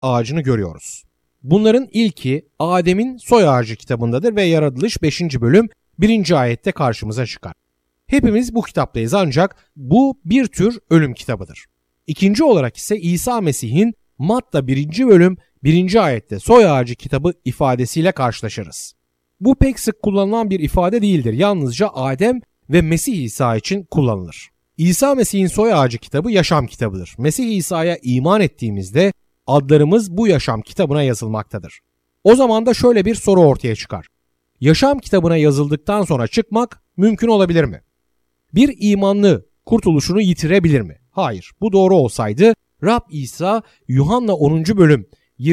ağacını görüyoruz. Bunların ilki Adem'in soy ağacı kitabındadır ve Yaratılış 5. bölüm 1. ayette karşımıza çıkar. Hepimiz bu kitaptayız ancak bu bir tür ölüm kitabıdır. İkinci olarak ise İsa Mesih'in Matta 1. bölüm 1. ayette soy ağacı kitabı ifadesiyle karşılaşırız. Bu pek sık kullanılan bir ifade değildir. Yalnızca Adem ve Mesih İsa için kullanılır. İsa Mesih'in soy ağacı kitabı yaşam kitabıdır. Mesih İsa'ya iman ettiğimizde adlarımız bu yaşam kitabına yazılmaktadır. O zaman da şöyle bir soru ortaya çıkar. Yaşam kitabına yazıldıktan sonra çıkmak mümkün olabilir mi? Bir imanlı kurtuluşunu yitirebilir mi? Hayır. Bu doğru olsaydı Rab İsa Yuhanna 10. bölüm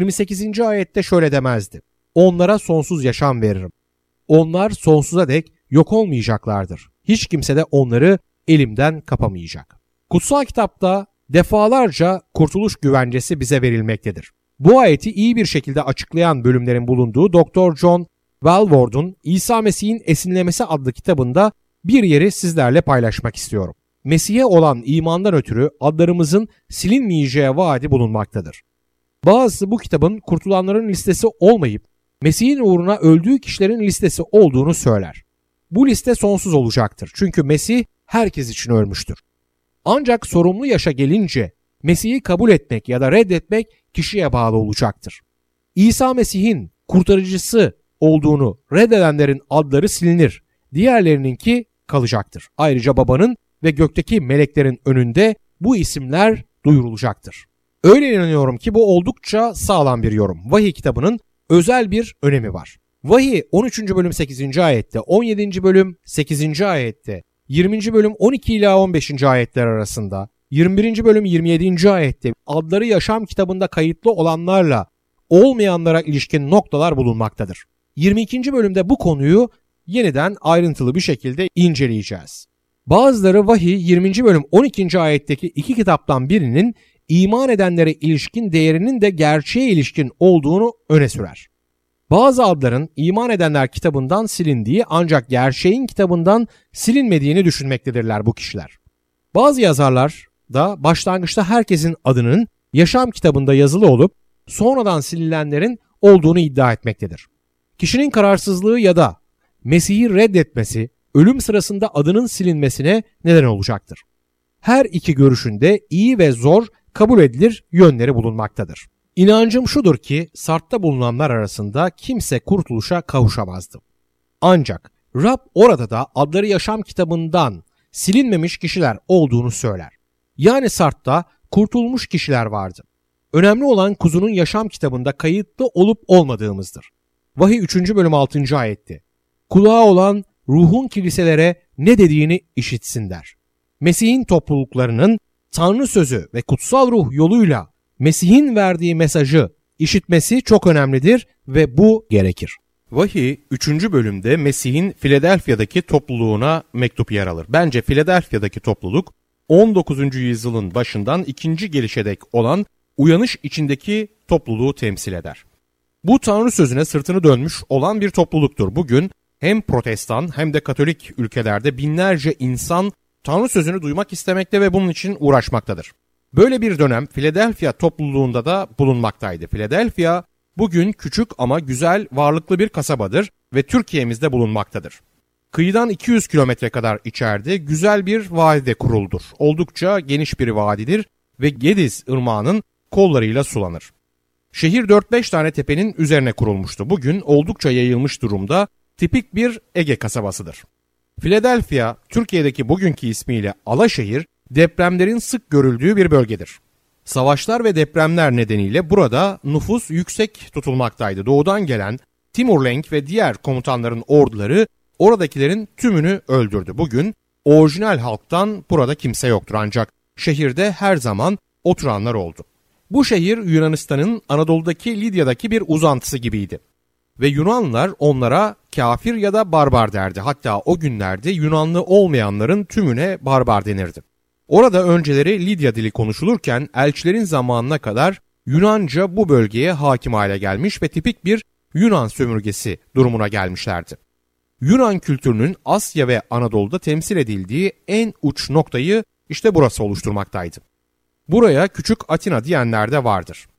28. ayette şöyle demezdi. Onlara sonsuz yaşam veririm. Onlar sonsuza dek yok olmayacaklardır. Hiç kimse de onları elimden kapamayacak. Kutsal kitapta defalarca kurtuluş güvencesi bize verilmektedir. Bu ayeti iyi bir şekilde açıklayan bölümlerin bulunduğu Dr. John Walvoord'un İsa Mesih'in Esinlemesi adlı kitabında bir yeri sizlerle paylaşmak istiyorum. Mesih'e olan imandan ötürü adlarımızın silinmeyeceği vaadi bulunmaktadır. Bazısı bu kitabın kurtulanların listesi olmayıp Mesih'in uğruna öldüğü kişilerin listesi olduğunu söyler. Bu liste sonsuz olacaktır çünkü Mesih herkes için ölmüştür. Ancak sorumlu yaşa gelince Mesih'i kabul etmek ya da reddetmek kişiye bağlı olacaktır. İsa Mesih'in kurtarıcısı olduğunu reddedenlerin adları silinir, diğerlerininki kalacaktır. Ayrıca babanın ve gökteki meleklerin önünde bu isimler duyurulacaktır. Öyle inanıyorum ki bu oldukça sağlam bir yorum. Vahiy kitabının özel bir önemi var. Vahiy 13. bölüm 8. ayette, 17. bölüm 8. ayette, 20. bölüm 12 ila 15. ayetler arasında, 21. bölüm 27. ayette adları yaşam kitabında kayıtlı olanlarla olmayanlara ilişkin noktalar bulunmaktadır. 22. bölümde bu konuyu yeniden ayrıntılı bir şekilde inceleyeceğiz. Bazıları vahiy 20. bölüm 12. ayetteki iki kitaptan birinin iman edenlere ilişkin değerinin de gerçeğe ilişkin olduğunu öne sürer. Bazı adların iman edenler kitabından silindiği ancak gerçeğin kitabından silinmediğini düşünmektedirler bu kişiler. Bazı yazarlar da başlangıçta herkesin adının yaşam kitabında yazılı olup sonradan sililenlerin olduğunu iddia etmektedir. Kişinin kararsızlığı ya da Mesih'i reddetmesi ölüm sırasında adının silinmesine neden olacaktır. Her iki görüşünde iyi ve zor kabul edilir yönleri bulunmaktadır. İnancım şudur ki Sart'ta bulunanlar arasında kimse kurtuluşa kavuşamazdı. Ancak Rab orada da adları yaşam kitabından silinmemiş kişiler olduğunu söyler. Yani Sart'ta kurtulmuş kişiler vardı. Önemli olan kuzunun yaşam kitabında kayıtlı olup olmadığımızdır. Vahiy 3. bölüm 6. ayetti. Kulağı olan ruhun kiliselere ne dediğini işitsin der. Mesih'in topluluklarının Tanrı sözü ve kutsal ruh yoluyla Mesih'in verdiği mesajı işitmesi çok önemlidir ve bu gerekir. Vahiy 3. bölümde Mesih'in Philadelphia'daki topluluğuna mektup yer alır. Bence Philadelphia'daki topluluk 19. yüzyılın başından ikinci gelişe dek olan uyanış içindeki topluluğu temsil eder. Bu Tanrı sözüne sırtını dönmüş olan bir topluluktur. Bugün hem Protestan hem de Katolik ülkelerde binlerce insan Tanrı sözünü duymak istemekte ve bunun için uğraşmaktadır. Böyle bir dönem Philadelphia topluluğunda da bulunmaktaydı. Philadelphia bugün küçük ama güzel, varlıklı bir kasabadır ve Türkiye'mizde bulunmaktadır. Kıyıdan 200 kilometre kadar içeride güzel bir vadide kuruldur. Oldukça geniş bir vadidir ve Gediz ırmağının kollarıyla sulanır. Şehir 4-5 tane tepenin üzerine kurulmuştu. Bugün oldukça yayılmış durumda, tipik bir Ege kasabasıdır. Philadelphia, Türkiye'deki bugünkü ismiyle Alaşehir, depremlerin sık görüldüğü bir bölgedir. Savaşlar ve depremler nedeniyle burada nüfus yüksek tutulmaktaydı. Doğudan gelen Timur Lenk ve diğer komutanların orduları oradakilerin tümünü öldürdü. Bugün orijinal halktan burada kimse yoktur ancak şehirde her zaman oturanlar oldu. Bu şehir Yunanistan'ın Anadolu'daki Lidya'daki bir uzantısı gibiydi. Ve Yunanlılar onlara kafir ya da barbar derdi. Hatta o günlerde Yunanlı olmayanların tümüne barbar denirdi. Orada önceleri Lidya dili konuşulurken elçilerin zamanına kadar Yunanca bu bölgeye hakim hale gelmiş ve tipik bir Yunan sömürgesi durumuna gelmişlerdi. Yunan kültürünün Asya ve Anadolu'da temsil edildiği en uç noktayı işte burası oluşturmaktaydı. Buraya Küçük Atina diyenler de vardır.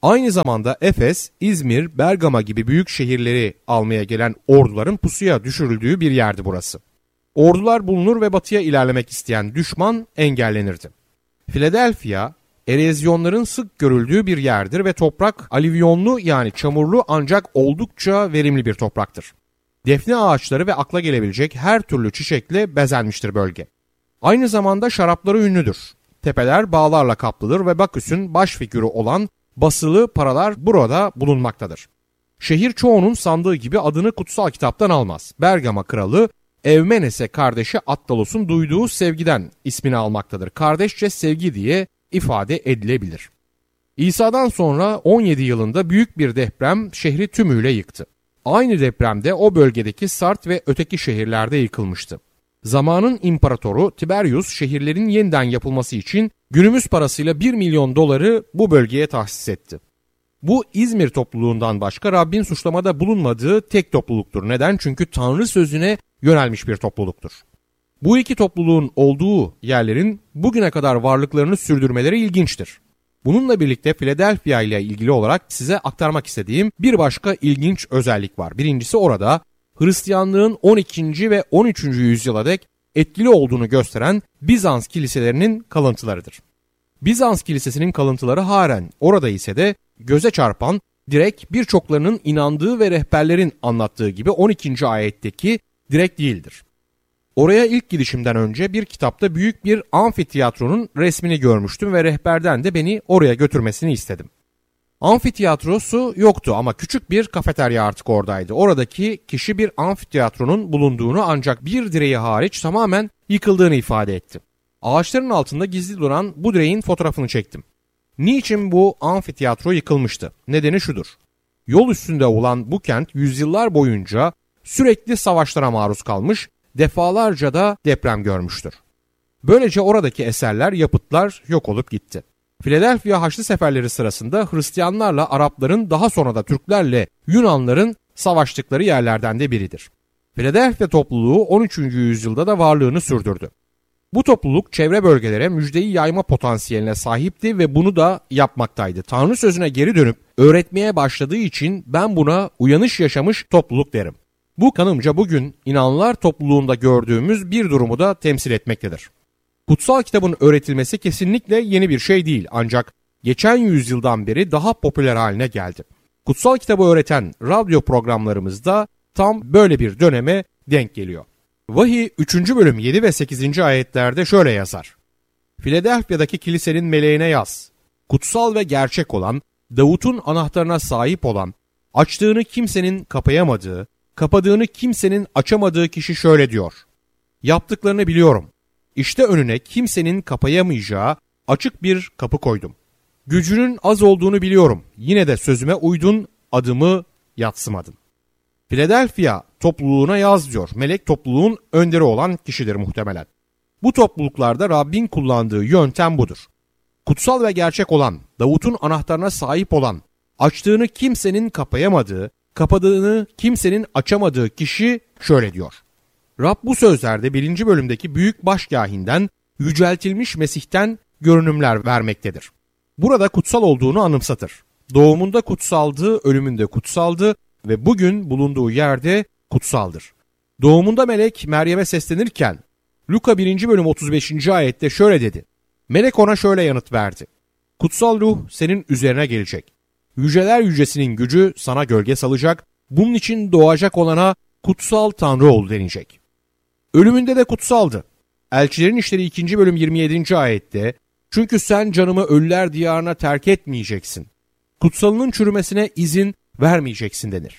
Aynı zamanda Efes, İzmir, Bergama gibi büyük şehirleri almaya gelen orduların pusuya düşürüldüğü bir yerdi burası. Ordular bulunur ve batıya ilerlemek isteyen düşman engellenirdi. Philadelphia, erozyonların sık görüldüğü bir yerdir ve toprak alüvyonlu yani çamurlu ancak oldukça verimli bir topraktır. Defne ağaçları ve akla gelebilecek her türlü çiçekle bezenmiştir bölge. Aynı zamanda şarapları ünlüdür. Tepeler bağlarla kaplıdır ve Baküs'ün baş figürü olan basılı paralar burada bulunmaktadır. Şehir çoğunun sandığı gibi adını kutsal kitaptan almaz. Bergama kralı Evmenes'e kardeşi Attalos'un duyduğu sevgiden ismini almaktadır. Kardeşçe sevgi diye ifade edilebilir. İsa'dan sonra 17 yılında büyük bir deprem şehri tümüyle yıktı. Aynı depremde o bölgedeki Sart ve öteki şehirlerde yıkılmıştı. Zamanın imparatoru Tiberius şehirlerin yeniden yapılması için günümüz parasıyla 1 milyon doları bu bölgeye tahsis etti. Bu İzmir topluluğundan başka Rabbin suçlamada bulunmadığı tek topluluktur. Neden? Çünkü Tanrı sözüne yönelmiş bir topluluktur. Bu iki topluluğun olduğu yerlerin bugüne kadar varlıklarını sürdürmeleri ilginçtir. Bununla birlikte Philadelphia ile ilgili olarak size aktarmak istediğim bir başka ilginç özellik var. Birincisi orada Hristiyanlığın 12. ve 13. yüzyıla dek etkili olduğunu gösteren Bizans kiliselerinin kalıntılarıdır. Bizans kilisesinin kalıntıları halen orada ise de göze çarpan direkt birçoklarının inandığı ve rehberlerin anlattığı gibi 12. ayetteki direkt değildir. Oraya ilk gidişimden önce bir kitapta büyük bir amfiteyatronun resmini görmüştüm ve rehberden de beni oraya götürmesini istedim. Amfiteyatrosu yoktu ama küçük bir kafeterya artık oradaydı. Oradaki kişi bir amfiteyatronun bulunduğunu ancak bir direği hariç tamamen yıkıldığını ifade etti. Ağaçların altında gizli duran bu direğin fotoğrafını çektim. Niçin bu amfiteyatro yıkılmıştı? Nedeni şudur. Yol üstünde olan bu kent yüzyıllar boyunca sürekli savaşlara maruz kalmış, defalarca da deprem görmüştür. Böylece oradaki eserler, yapıtlar yok olup gitti. Philadelphia Haçlı Seferleri sırasında Hristiyanlarla Arapların daha sonra da Türklerle Yunanların savaştıkları yerlerden de biridir. Philadelphia topluluğu 13. yüzyılda da varlığını sürdürdü. Bu topluluk çevre bölgelere müjdeyi yayma potansiyeline sahipti ve bunu da yapmaktaydı. Tanrı sözüne geri dönüp öğretmeye başladığı için ben buna uyanış yaşamış topluluk derim. Bu kanımca bugün inanlılar topluluğunda gördüğümüz bir durumu da temsil etmektedir. Kutsal kitabın öğretilmesi kesinlikle yeni bir şey değil ancak geçen yüzyıldan beri daha popüler haline geldi. Kutsal kitabı öğreten radyo programlarımızda tam böyle bir döneme denk geliyor. Vahiy 3. bölüm 7 ve 8. ayetlerde şöyle yazar. Philadelphia'daki kilisenin meleğine yaz. Kutsal ve gerçek olan, Davut'un anahtarına sahip olan, açtığını kimsenin kapayamadığı, kapadığını kimsenin açamadığı kişi şöyle diyor. Yaptıklarını biliyorum. İşte önüne kimsenin kapayamayacağı açık bir kapı koydum. Gücünün az olduğunu biliyorum. Yine de sözüme uydun, adımı yadsımadın. Philadelphia topluluğuna yaz diyor. Melek topluluğun önderi olan kişidir muhtemelen. Bu topluluklarda Rabbin kullandığı yöntem budur. Kutsal ve gerçek olan, Davut'un anahtarına sahip olan, açtığını kimsenin kapayamadığı, kapadığını kimsenin açamadığı kişi şöyle diyor. Rab bu sözlerde 1. bölümdeki büyük başkâhinden, yüceltilmiş Mesih'ten görünümler vermektedir. Burada kutsal olduğunu anımsatır. Doğumunda kutsaldı, ölümünde kutsaldı ve bugün bulunduğu yerde kutsaldır. Doğumunda melek Meryem'e seslenirken, Luka 1. bölüm 35. ayette şöyle dedi. Melek ona şöyle yanıt verdi. Kutsal ruh senin üzerine gelecek. Yüceler yücesinin gücü sana gölge salacak, bunun için doğacak olana kutsal Tanrı oğlu denilecek. Ölümünde de kutsaldı. Elçilerin İşleri 2. bölüm 27. ayette, çünkü sen canımı ölüler diyarına terk etmeyeceksin. Kutsalının çürümesine izin vermeyeceksin denir.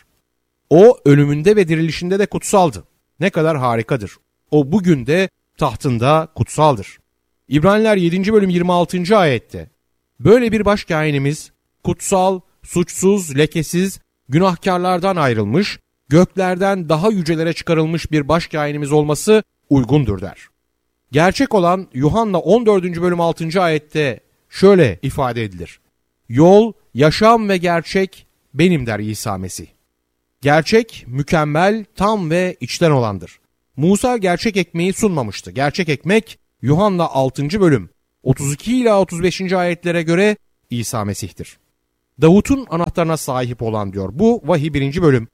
O ölümünde ve dirilişinde de kutsaldı. Ne kadar harikadır. O bugün de tahtında kutsaldır. İbraniler 7. bölüm 26. ayette, böyle bir başkâhinimiz, kutsal, suçsuz, lekesiz, günahkarlardan ayrılmış, göklerden daha yücelere çıkarılmış bir başkâhinimiz olması uygundur der. Gerçek olan Yuhanna 14. bölüm 6. ayette şöyle ifade edilir. Yol, yaşam ve gerçek benim der İsa Mesih. Gerçek, mükemmel, tam ve içten olandır. Musa gerçek ekmeği sunmamıştı. Gerçek ekmek Yuhanna 6. bölüm 32 ila 35. ayetlere göre İsa Mesih'tir. Davut'un anahtarına sahip olan diyor. Bu Vahiy 1. bölüm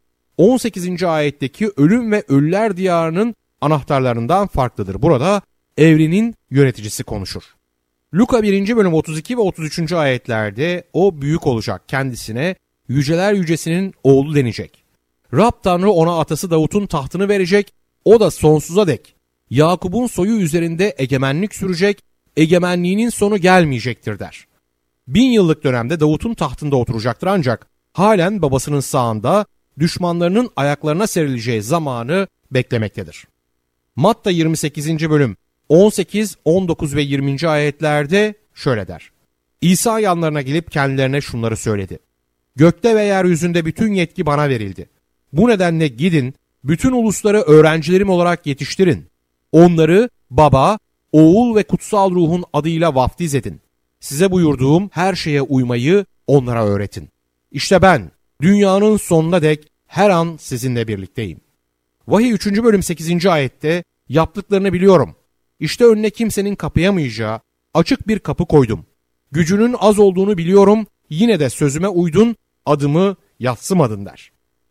18. ayetteki ölüm ve ölüler diyarının anahtarlarından farklıdır. Burada evrenin yöneticisi konuşur. Luka 1. bölüm 32 ve 33. ayetlerde o büyük olacak, kendisine yüceler yücesinin oğlu denecek. Rab Tanrı ona atası Davut'un tahtını verecek, o da sonsuza dek Yakup'un soyu üzerinde egemenlik sürecek, egemenliğinin sonu gelmeyecektir der. 1000 yıllık dönemde Davut'un tahtında oturacaktır ancak halen babasının sağında düşmanlarının ayaklarına serileceği zamanı beklemektedir. Matta 28. bölüm 18, 19 ve 20. ayetlerde şöyle der. İsa yanlarına gelip kendilerine şunları söyledi. Gökte ve yeryüzünde bütün yetki bana verildi. Bu nedenle gidin, bütün ulusları öğrencilerim olarak yetiştirin. Onları Baba, Oğul ve Kutsal Ruh'un adıyla vaftiz edin. Size buyurduğum her şeye uymayı onlara öğretin. İşte ben dünyanın sonuna dek her an sizinle birlikteyim. Vahiy 3. bölüm 8. ayette yaptıklarını biliyorum. İşte önüne kimsenin kapayamayacağı açık bir kapı koydum. Gücünün az olduğunu biliyorum, yine de sözüme uydun, adımı yadsımadın der.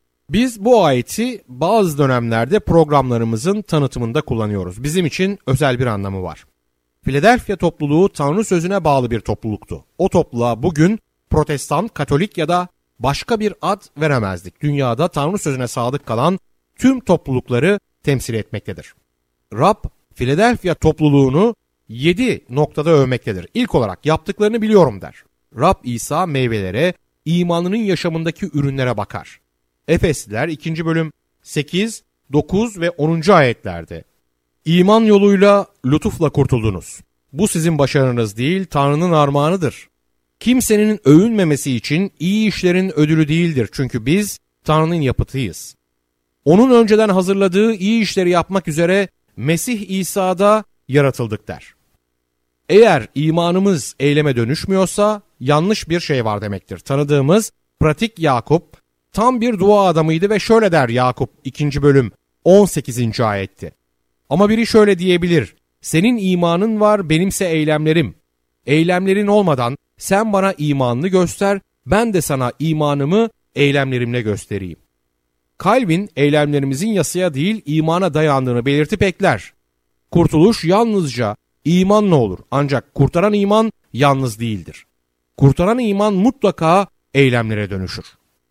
Biz bu ayeti bazı dönemlerde programlarımızın tanıtımında kullanıyoruz. Bizim için özel bir anlamı var. Philadelphia topluluğu Tanrı sözüne bağlı bir topluluktu. O topluluğa bugün Protestan, Katolik ya da başka bir ad veremezdik. Dünyada Tanrı sözüne sadık kalan tüm toplulukları temsil etmektedir. Rab, Philadelphia topluluğunu 7 noktada övmektedir. İlk olarak yaptıklarını biliyorum der. Rab İsa meyvelere, imanının yaşamındaki ürünlere bakar. Efesliler 2. bölüm 8, 9 ve 10. ayetlerde İman yoluyla lütufla kurtuldunuz. Bu sizin başarınız değil, Tanrı'nın armağanıdır. Kimsenin övünmemesi için iyi işlerin ödülü değildir. Çünkü biz Tanrı'nın yapıtıyız. Onun önceden hazırladığı iyi işleri yapmak üzere Mesih İsa'da yaratıldık der. Eğer imanımız eyleme dönüşmüyorsa yanlış bir şey var demektir. Tanıdığımız pratik Yakup tam bir dua adamıydı ve şöyle der Yakup 2. bölüm 18. ayetti. Ama biri şöyle diyebilir, senin imanın var, benimse eylemlerim. Eylemlerin olmadan sen bana imanını göster, ben de sana imanımı eylemlerimle göstereyim. Calvin eylemlerimizin yasaya değil imana dayandığını belirtip ekler. Kurtuluş yalnızca imanla olur ancak kurtaran iman yalnız değildir. Kurtaran iman mutlaka eylemlere dönüşür.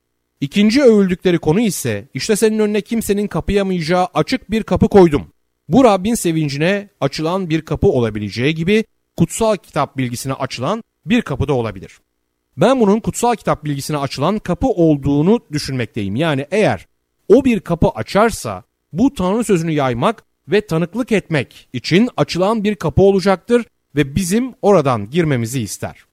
İkinci övüldükleri konu ise işte senin önüne kimsenin kapayamayacağı açık bir kapı koydum. Bu Rabbin sevincine açılan bir kapı olabileceği gibi kutsal kitap bilgisine açılan bir kapı da olabilir. Ben bunun kutsal kitap bilgisine açılan kapı olduğunu düşünmekteyim. Yani eğer o bir kapı açarsa bu Tanrı sözünü yaymak ve tanıklık etmek için açılan bir kapı olacaktır ve bizim oradan girmemizi ister.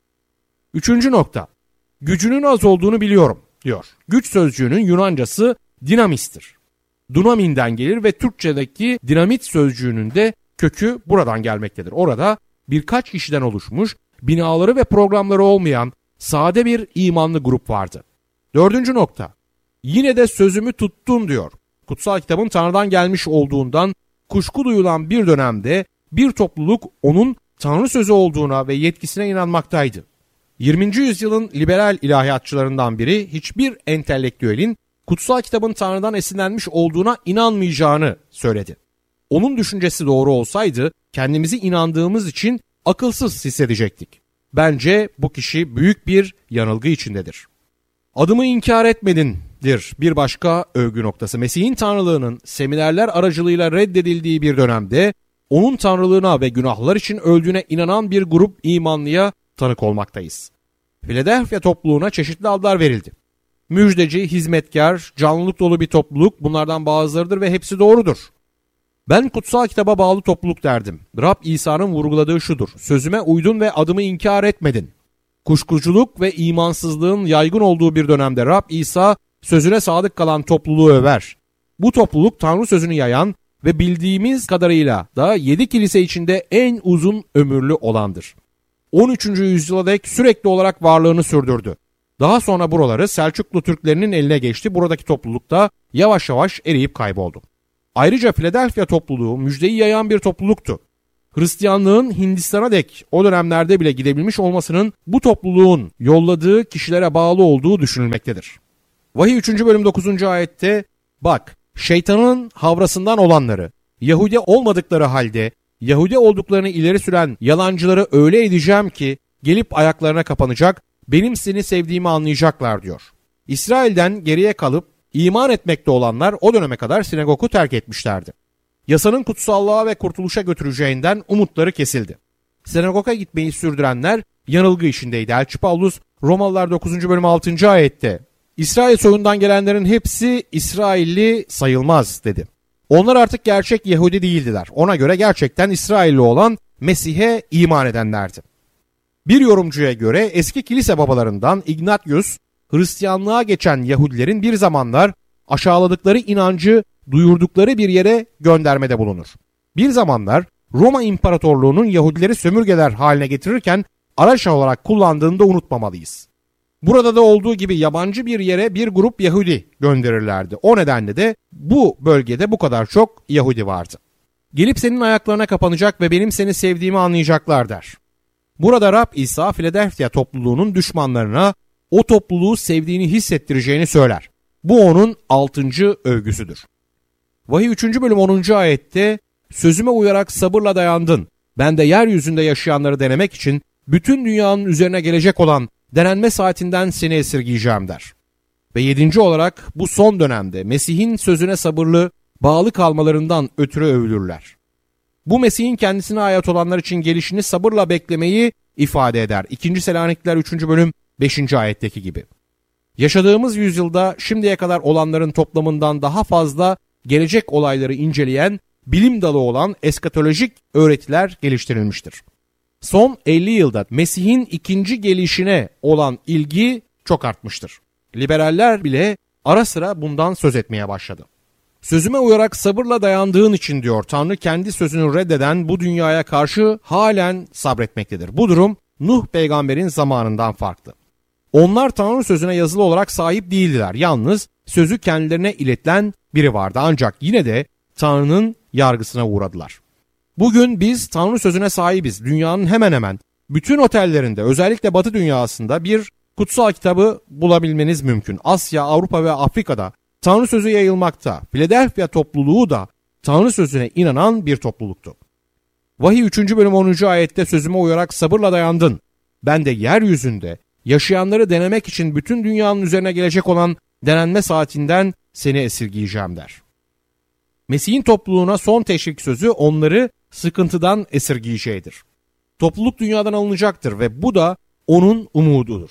3. nokta. Gücünün az olduğunu biliyorum diyor. Güç sözcüğünün Yunancası dinamistir. Dunamin'den gelir ve Türkçedeki dinamit sözcüğünün de kökü buradan gelmektedir. Orada birkaç kişiden oluşmuş, binaları ve programları olmayan sade bir imanlı grup vardı. 4. nokta. Yine de sözümü tuttum diyor. Kutsal kitabın Tanrı'dan gelmiş olduğundan kuşku duyulan bir dönemde bir topluluk onun Tanrı sözü olduğuna ve yetkisine inanmaktaydı. 20. yüzyılın liberal ilahiyatçılarından biri hiçbir entelektüelin kutsal kitabın Tanrı'dan esinlenmiş olduğuna inanmayacağını söyledi. Onun düşüncesi doğru olsaydı kendimizi inandığımız için akılsız hissedecektik. Bence bu kişi büyük bir yanılgı içindedir. Adımı inkar etmedindir bir başka övgü noktası. Mesih'in tanrılığının seminerler aracılığıyla reddedildiği bir dönemde onun tanrılığına ve günahlar için öldüğüne inanan bir grup imanlıya tanık olmaktayız. Philadelphia topluluğuna çeşitli adlar verildi. Müjdeci, hizmetkar, canlılık dolu bir topluluk bunlardan bazılarıdır ve hepsi doğrudur. Ben kutsal kitaba bağlı topluluk derdim. Rab İsa'nın vurguladığı şudur. Sözüme uydun ve adımı inkar etmedin. Kuşkuculuk ve imansızlığın yaygın olduğu bir dönemde Rab İsa sözüne sadık kalan topluluğu över. Bu topluluk Tanrı sözünü yayan ve bildiğimiz kadarıyla da 7 kilise içinde en uzun ömürlü olandır. 13. yüzyıla dek sürekli olarak varlığını sürdürdü. Daha sonra buraları Selçuklu Türklerinin eline geçti. Buradaki topluluk da yavaş yavaş eriyip kayboldu. Ayrıca Philadelphia topluluğu müjdeyi yayan bir topluluktu. Hristiyanlığın Hindistan'a dek o dönemlerde bile gidebilmiş olmasının bu topluluğun yolladığı kişilere bağlı olduğu düşünülmektedir. Vahiy 3. bölüm 9. ayette bak şeytanın havrasından olanları Yahudi olmadıkları halde Yahudi olduklarını ileri süren yalancıları öyle edeceğim ki gelip ayaklarına kapanacak, benim seni sevdiğimi anlayacaklar diyor. İsrail'den geriye kalıp iman etmekte olanlar o döneme kadar sinagogu terk etmişlerdi. Yasanın kutsallığa ve kurtuluşa götüreceğinden umutları kesildi. Sinagoga gitmeyi sürdürenler yanılgı içindeydi. Elçi Pavlus Romalılar 9. bölüm 6. ayette İsrail soyundan gelenlerin hepsi İsrailli sayılmaz dedi. Onlar artık gerçek Yahudi değildiler. Ona göre gerçekten İsrailli olan Mesih'e iman edenlerdi. Bir yorumcuya göre eski kilise babalarından Ignatius, Hristiyanlığa geçen Yahudilerin bir zamanlar aşağıladıkları inancı duyurdukları bir yere göndermede bulunur. Bir zamanlar Roma İmparatorluğu'nun Yahudileri sömürgeler haline getirirken araç olarak kullandığını da unutmamalıyız. Burada da olduğu gibi yabancı bir yere bir grup Yahudi gönderirlerdi. O nedenle de bu bölgede bu kadar çok Yahudi vardı. Gelip senin ayaklarına kapanacak ve benim seni sevdiğimi anlayacaklar der. Burada Rab İsa Philadelphia topluluğunun düşmanlarına o topluluğu sevdiğini hissettireceğini söyler. Bu onun 6. övgüsüdür. Vahiy 3. bölüm 10. ayette sözüme uyarak sabırla dayandın. Ben de yeryüzünde yaşayanları denemek için bütün dünyanın üzerine gelecek olan denenme saatinden seni esirgeyeceğim der. Ve 7. olarak bu son dönemde Mesih'in sözüne sabırlı, bağlı kalmalarından ötürü övülürler. Bu Mesih'in kendisine ait olanlar için gelişini sabırla beklemeyi ifade eder. 2. Selanikliler 3. bölüm 5. ayetteki gibi. Yaşadığımız yüzyılda şimdiye kadar olanların toplamından daha fazla gelecek olayları inceleyen bilim dalı olan eskatolojik öğretiler geliştirilmiştir. Son 50 yılda Mesih'in ikinci gelişine olan ilgi çok artmıştır. Liberaller bile ara sıra bundan söz etmeye başladı. Sözüme uyarak sabırla dayandığın için diyor Tanrı kendi sözünü reddeden bu dünyaya karşı halen sabretmektedir. Bu durum Nuh peygamberin zamanından farklı. Onlar Tanrı sözüne yazılı olarak sahip değildiler. Yalnız sözü kendilerine iletilen biri vardı. Ancak yine de Tanrı'nın yargısına uğradılar. Bugün biz Tanrı sözüne sahibiz. Dünyanın hemen hemen bütün otellerinde, özellikle Batı dünyasında bir kutsal kitabı bulabilmeniz mümkün. Asya, Avrupa ve Afrika'da Tanrı sözü yayılmakta. Philadelphia topluluğu da Tanrı sözüne inanan bir topluluktu. Vahiy 3. bölüm 10. ayette sözüme uyarak sabırla dayandın. Ben de yeryüzünde yaşayanları denemek için bütün dünyanın üzerine gelecek olan denenme saatinden seni esirgeyeceğim der. Mesih'in topluluğuna son teşvik sözü onları sıkıntıdan esirgeyeceğidir. Topluluk dünyadan alınacaktır ve bu da onun umududur.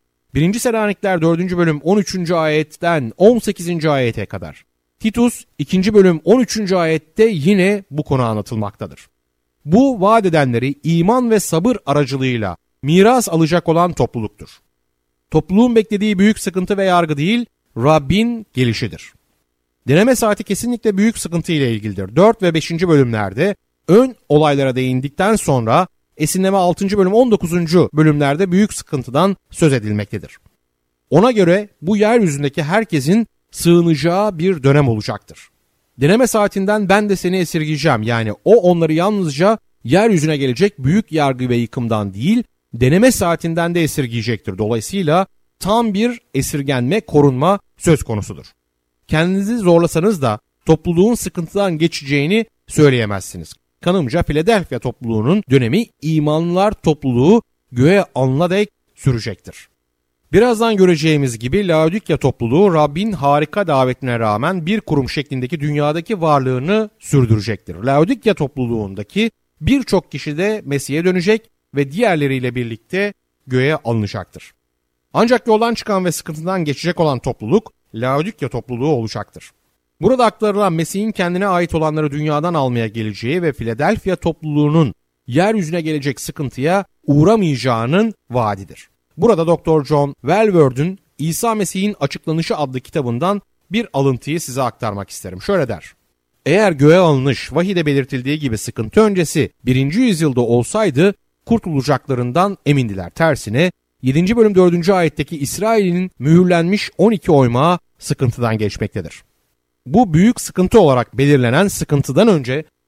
1. Selanikliler 4. bölüm 13. ayetten 18. ayete kadar. Titus 2. bölüm 13. ayette yine bu konu anlatılmaktadır. Bu vaat edenleri iman ve sabır aracılığıyla miras alacak olan topluluktur. Topluluğun beklediği büyük sıkıntı ve yargı değil, Rabbin gelişidir. Deneme saati kesinlikle büyük sıkıntı ile ilgilidir. 4 ve 5. bölümlerde ön olaylara değindikten sonra esinleme 6. bölüm 19. bölümlerde büyük sıkıntıdan söz edilmektedir. Ona göre bu yeryüzündeki herkesin sığınacağı bir dönem olacaktır. Deneme saatinden ben de seni esirgeyeceğim. Yani o onları yalnızca yeryüzüne gelecek büyük yargı ve yıkımdan değil, deneme saatinden de esirgeyecektir. Dolayısıyla tam bir esirgenme, korunma söz konusudur. Kendinizi zorlasanız da topluluğun sıkıntıdan geçeceğini söyleyemezsiniz. Kanımca Philadelphia topluluğunun dönemi imanlılar topluluğu göğe alına dek sürecektir. Birazdan göreceğimiz gibi Laodikya topluluğu Rabbin harika davetine rağmen bir kurum şeklindeki dünyadaki varlığını sürdürecektir. Laodikya topluluğundaki birçok kişi de Mesih'e dönecek ve diğerleriyle birlikte göğe alınacaktır. Ancak yoldan çıkan ve sıkıntıdan geçecek olan topluluk Laodikya topluluğu olacaktır. Burada aktarılan Mesih'in kendine ait olanları dünyadan almaya geleceği ve Philadelphia topluluğunun yeryüzüne gelecek sıkıntıya uğramayacağının vaadidir. Burada Dr. John Walworth'un İsa Mesih'in Açıklanışı adlı kitabından bir alıntıyı size aktarmak isterim. Şöyle der: eğer göğe alınış vahide belirtildiği gibi sıkıntı öncesi 1. yüzyılda olsaydı kurtulacaklarından emindiler. Tersine 7. bölüm 4. ayetteki İsrail'in mühürlenmiş 12 oymağı sıkıntıdan geçmektedir. Bu büyük sıkıntı olarak belirlenen sıkıntıdan önce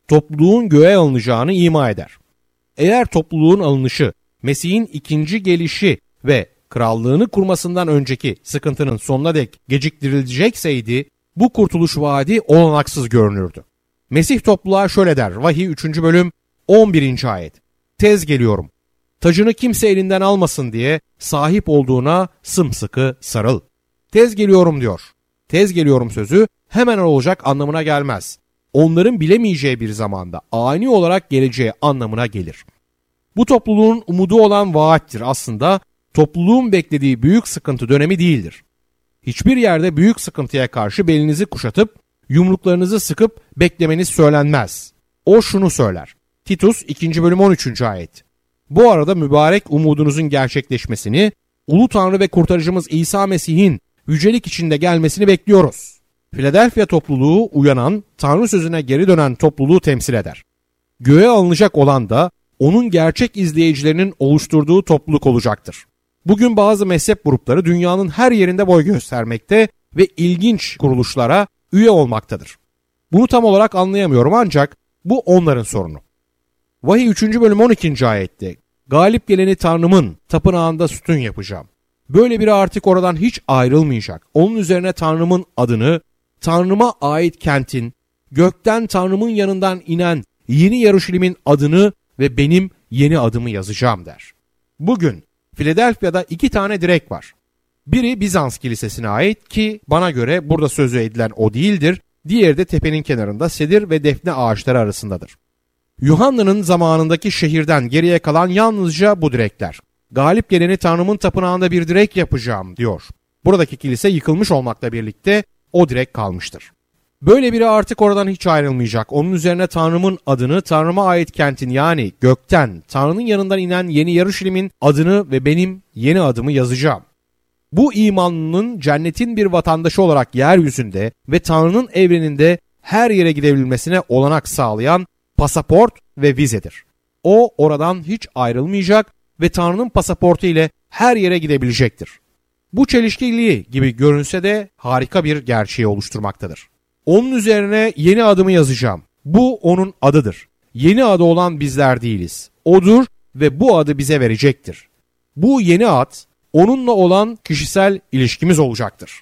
topluluğun göğe alınacağını ima eder. Eğer topluluğun alınışı Mesih'in ikinci gelişi ve krallığını kurmasından önceki sıkıntının sonuna dek geciktirilecekse bu kurtuluş vaadi olanaksız görünürdü. Mesih topluluğa şöyle der. Vahiy 3. bölüm 11. ayet. Tez geliyorum. Tacını kimse elinden almasın diye sahip olduğuna sımsıkı sarıl. Tez geliyorum diyor. Tez geliyorum sözü hemen olacak anlamına gelmez. Onların bilemeyeceği bir zamanda ani olarak geleceği anlamına gelir. Bu topluluğun umudu olan vaattir. Aslında topluluğun beklediği büyük sıkıntı dönemi değildir. Hiçbir yerde büyük sıkıntıya karşı belinizi kuşatıp yumruklarınızı sıkıp beklemeniz söylenmez. O şunu söyler. Titus 2. bölüm 13. ayet. Bu arada mübarek umudunuzun gerçekleşmesini, Ulu Tanrı ve Kurtarıcımız İsa Mesih'in yücelik içinde gelmesini bekliyoruz. Philadelphia topluluğu uyanan, Tanrı sözüne geri dönen topluluğu temsil eder. Göğe alınacak olan da onun gerçek izleyicilerinin oluşturduğu topluluk olacaktır. Bugün bazı mezhep grupları dünyanın her yerinde boy göstermekte ve ilginç kuruluşlara üye olmaktadır. Bunu tam olarak anlayamıyorum ancak bu onların sorunu. Vahiy 3. bölüm 12. ayette galip geleni Tanrım'ın tapınağında sütun yapacağım. Böyle biri artık oradan hiç ayrılmayacak. Onun üzerine Tanrım'ın adını, Tanrım'a ait kentin, gökten Tanrım'ın yanından inen yeni Yeruşalim'in adını ve benim yeni adımı yazacağım der. Bugün Philadelphia'da 2 tane direk var. Biri Bizans kilisesine ait ki bana göre burada sözü edilen o değildir. Diğeri de tepenin kenarında sedir ve defne ağaçları arasındadır. Yuhanna'nın zamanındaki şehirden geriye kalan yalnızca bu direkler. Galip geleni Tanrım'ın tapınağında bir direk yapacağım diyor. Buradaki kilise yıkılmış olmakla birlikte o direk kalmıştır. Böyle biri artık oradan hiç ayrılmayacak. Onun üzerine Tanrım'ın adını, Tanrım'a ait kentin yani gökten, Tanrı'nın yanından inen yeni Yeruşalim'in adını ve benim yeni adımı yazacağım. Bu imanlının cennetin bir vatandaşı olarak yeryüzünde ve Tanrı'nın evreninde her yere gidebilmesine olanak sağlayan pasaport ve vizedir. O oradan hiç ayrılmayacak ve Tanrı'nın pasaportu ile her yere gidebilecektir. Bu çelişkili gibi görünse de harika bir gerçeği oluşturmaktadır. Onun üzerine yeni adımı yazacağım. Bu onun adıdır. Yeni adı olan bizler değiliz. Odur ve bu adı bize verecektir. Bu yeni ad onunla olan kişisel ilişkimiz olacaktır.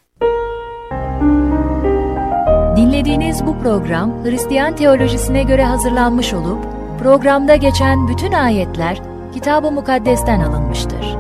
Dinlediğiniz bu program Hristiyan teolojisine göre hazırlanmış olup programda geçen bütün ayetler Kitab-ı Mukaddes'ten alınmıştır.